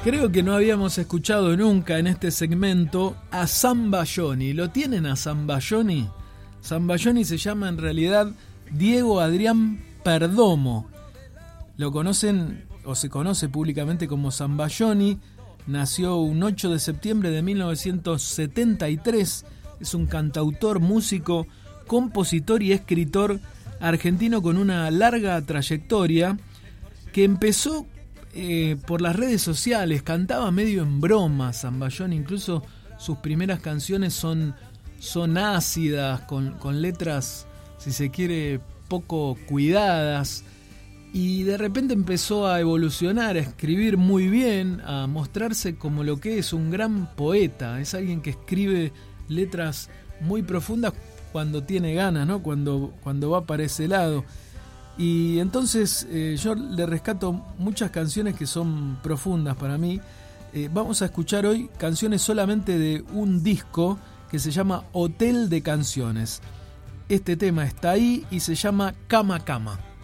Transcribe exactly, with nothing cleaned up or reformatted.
Creo que no habíamos escuchado nunca en este segmento a Zambayoni. ¿Lo tienen a Zambayoni? Zambayoni se llama en realidad Diego Adrián Perdomo. Lo conocen o se conoce públicamente como Zambayoni. Nació un ocho de septiembre de mil novecientos setenta y tres. Es un cantautor, músico, compositor y escritor argentino con una larga trayectoria que empezó eh, por las redes sociales. Cantaba medio en broma Zambayoni, incluso sus primeras canciones son, son ácidas, con, con letras, si se quiere, poco cuidadas, y de repente empezó a evolucionar, a escribir muy bien, a mostrarse como lo que es un gran poeta. Es alguien que escribe letras muy profundas cuando tiene ganas, ¿no? Cuando, cuando va para ese lado. Y entonces eh, yo le rescato muchas canciones que son profundas para mí. Eh, vamos a escuchar hoy canciones solamente de un disco que se llama Hotel de Canciones. Este tema está ahí y se llama Cama Cama.